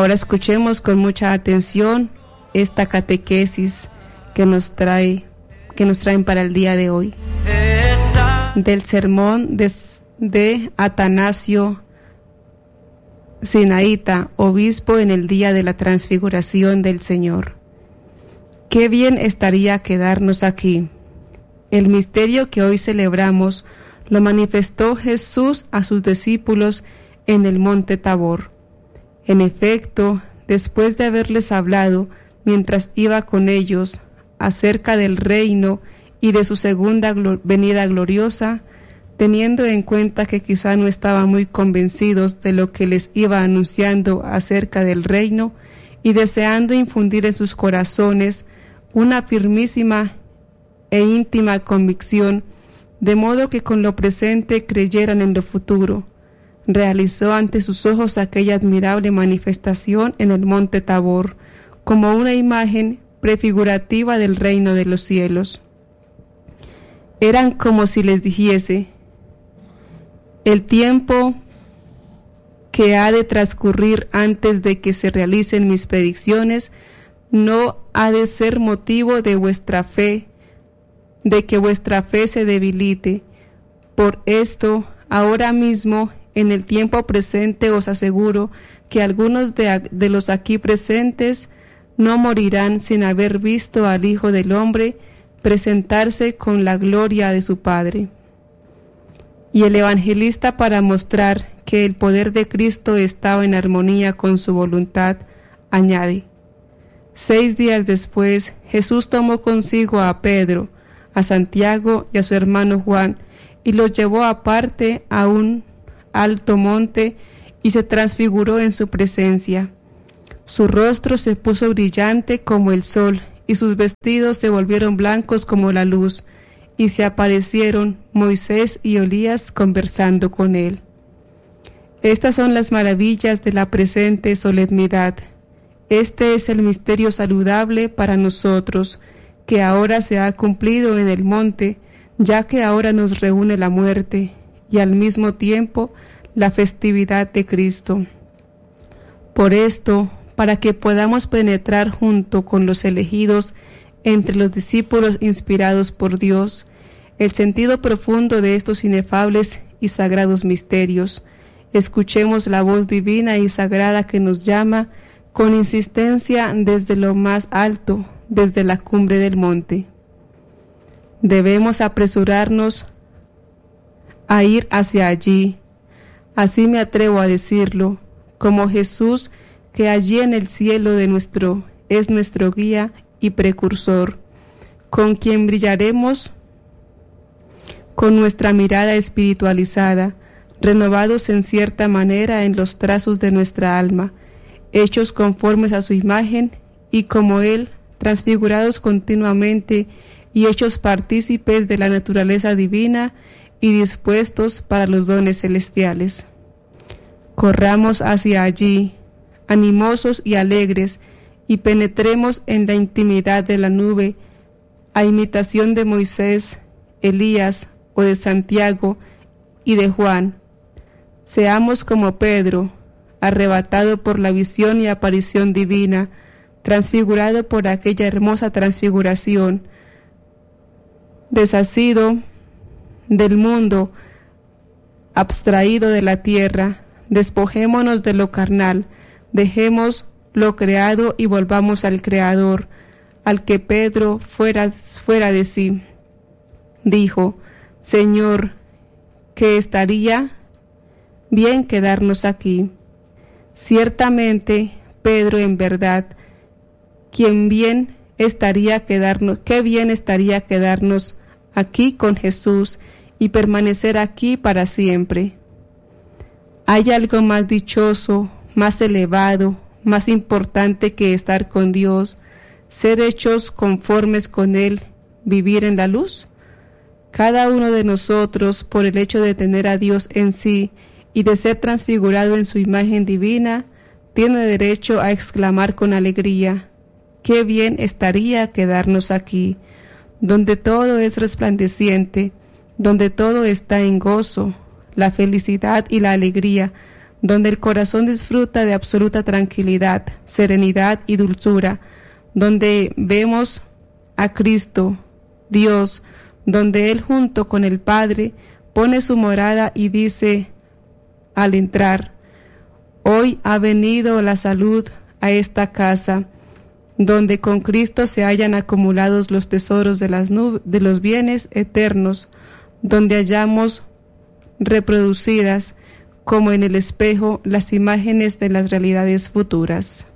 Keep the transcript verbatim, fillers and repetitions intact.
Ahora escuchemos con mucha atención esta catequesis que nos trae, que nos traen para el día de hoy, del sermón de, de Atanasio Sinaíta, obispo en el día de la transfiguración del Señor. Qué bien estaría quedarnos aquí. El misterio que hoy celebramos lo manifestó Jesús a sus discípulos en el monte Tabor. En efecto, después de haberles hablado mientras iba con ellos acerca del reino y de su segunda glo- venida gloriosa, teniendo en cuenta que quizá no estaban muy convencidos de lo que les iba anunciando acerca del reino y deseando infundir en sus corazones una firmísima e íntima convicción, de modo que con lo presente creyeran en lo futuro, realizó ante sus ojos aquella admirable manifestación en el monte Tabor, como una imagen prefigurativa del reino de los cielos. Eran como si les dijese: el tiempo que ha de transcurrir antes de que se realicen mis predicciones no ha de ser motivo de vuestra fe, de que vuestra fe se debilite. Por esto, ahora mismo, en el tiempo presente, os aseguro que algunos de, de los aquí presentes no morirán sin haber visto al Hijo del Hombre presentarse con la gloria de su Padre. Y el evangelista, para mostrar que el poder de Cristo estaba en armonía con su voluntad, añade: seis días después, Jesús tomó consigo a Pedro, a Santiago y a su hermano Juan, y los llevó aparte a un alto monte y se transfiguró en su presencia. Su rostro se puso brillante como el sol, y sus vestidos se volvieron blancos como la luz, y se aparecieron Moisés y Elías conversando con él. Estas son las maravillas de la presente solemnidad. Este es el misterio saludable para nosotros, que ahora se ha cumplido en el monte, ya que ahora nos reúne la muerte y al mismo tiempo la festividad de Cristo. Por esto, para que podamos penetrar junto con los elegidos entre los discípulos inspirados por Dios, el sentido profundo de estos inefables y sagrados misterios, escuchemos la voz divina y sagrada que nos llama con insistencia desde lo más alto, desde la cumbre del monte. Debemos apresurarnos a ir hacia allí, así me atrevo a decirlo, como Jesús, que allí en el cielo de nuestro es nuestro guía y precursor, con quien brillaremos con nuestra mirada espiritualizada, renovados en cierta manera en los trazos de nuestra alma, hechos conformes a su imagen y como Él, transfigurados continuamente y hechos partícipes de la naturaleza divina y dispuestos para los dones celestiales. Corramos hacia allí, animosos y alegres, y penetremos en la intimidad de la nube, a imitación de Moisés, Elías o de Santiago y de Juan. Seamos como Pedro, arrebatado por la visión y aparición divina, transfigurado por aquella hermosa transfiguración, desasido del mundo, abstraído de la tierra, despojémonos de lo carnal, dejemos lo creado y volvamos al Creador, al que Pedro, fuera, fuera de sí, dijo: Señor, que estaría bien quedarnos aquí. Ciertamente, Pedro, en verdad, quien bien estaría quedarnos, qué bien estaría quedarnos aquí con Jesús y permanecer aquí para siempre. ¿Hay algo más dichoso, más elevado, más importante que estar con Dios, ser hechos conformes con Él, vivir en la luz? Cada uno de nosotros, por el hecho de tener a Dios en sí y de ser transfigurado en su imagen divina, tiene derecho a exclamar con alegría: qué bien estaría quedarnos aquí, donde todo es resplandeciente, donde todo está en gozo, la felicidad y la alegría, donde el corazón disfruta de absoluta tranquilidad, serenidad y dulzura, donde vemos a Cristo, Dios, donde Él junto con el Padre pone su morada y dice al entrar: hoy ha venido la salud a esta casa, donde con Cristo se hallan acumulados los tesoros de, las nubes, de los bienes eternos, donde hallamos reproducidas como en el espejo las imágenes de las realidades futuras.